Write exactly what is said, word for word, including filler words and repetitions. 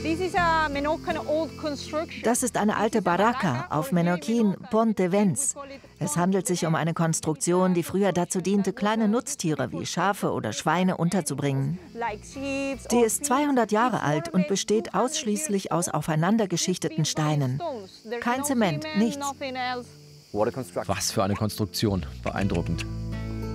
Das ist eine alte Baraka auf Menorquin, Ponte Vents. Es handelt sich um eine Konstruktion, die früher dazu diente, kleine Nutztiere wie Schafe oder Schweine unterzubringen. Die ist zweihundert Jahre alt und besteht ausschließlich aus aufeinandergeschichteten Steinen. Kein Zement, nichts. Was für eine Konstruktion. Beeindruckend.